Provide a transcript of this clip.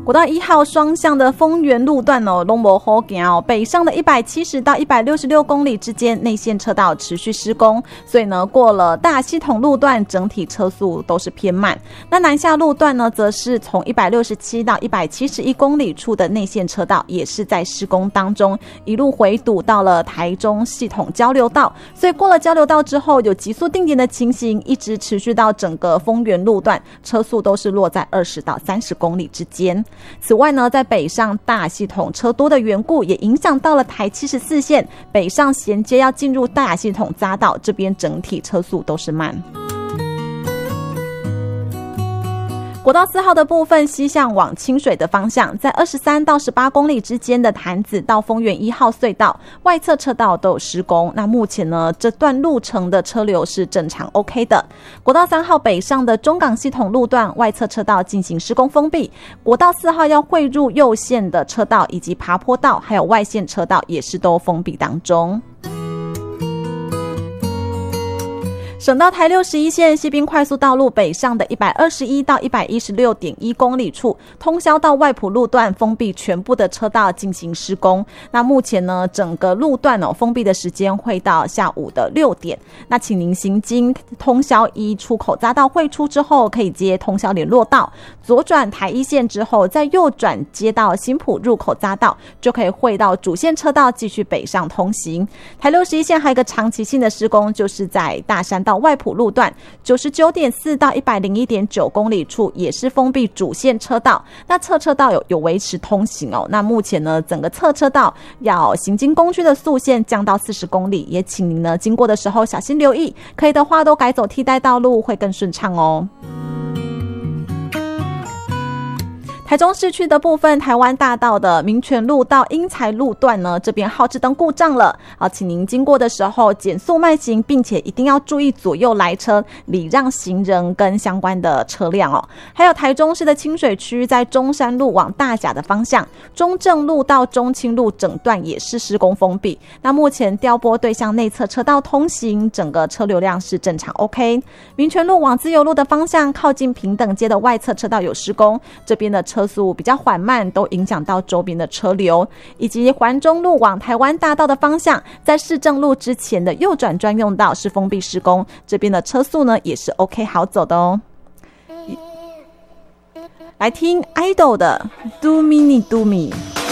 国道1号双向的丰原路段都没好行北上的170到166公里之间内线车道持续施工，所以呢过了大系统路段整体车速都是偏慢。那南下路段呢则是从167到171公里处的内线车道也是在施工当中，一路回堵到了台中系统交流道，所以过了交流道之后有急速定点的情形，一直持续到整个丰原路段，车速都是落在20到30公里之间。此外呢，在北上大系统车多的缘故，也影响到了台74线北上衔接要进入大系统匝道，这边整体车速都是慢。国道4号的部分西向往清水的方向，在23到18公里之间的潭子到丰原1号隧道外侧车道都有施工，那目前呢这段路程的车流是正常 OK 的。国道3号北上的中港系统路段外侧车道进行施工封闭，国道4号要汇入右线的车道以及爬坡道还有外线车道也是都封闭当中。省道台61线西滨快速道路北上的121到116.1公里处，通霄到外埔路段封闭全部的车道进行施工。那目前呢，整个路段封闭的时间会到下午的6点。那请您行经通霄1出口匝道汇出之后，可以接通霄联络道，左转台1线之后，再右转接到新埔入口匝道，就可以汇到主线车道继续北上通行。台61线还有一个长期性的施工，就是在大山到外埔路段 99.4 到 101.9 公里处也是封闭主线车道，那侧车道有维持通行那目前呢整个侧车道要行经工区的速限降到40公里，也请您呢经过的时候小心留意，可以的话都改走替代道路会更顺畅哦。台中市区的部分，台湾大道的民权路到英才路段呢，这边号志灯故障了，请您经过的时候减速慢行，并且一定要注意左右来车，礼让行人跟相关的车辆哦。还有台中市的清水区，在中山路往大甲的方向，中正路到中清路整段也是施工封闭。那目前调拨对向内侧车道通行，整个车流量是正常 OK。民权路往自由路的方向，靠近平等街的外侧车道有施工，这边的车速比较缓慢，都影响到周边的车流。以及环中路往台湾大道的方向，在市政路之前的右转专用道是封闭施工，这边的车速呢也是 OK 好走的哦。来听 idol 的 Do Me Do Me。